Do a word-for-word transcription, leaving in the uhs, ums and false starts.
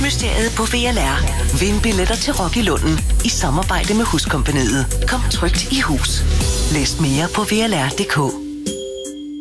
Musikmysteriet på V L R. Vind billetter til Rock i Lunden i samarbejde med Huskompagniet. Kom trygt i hus. Læs mere på V L R punktum d k.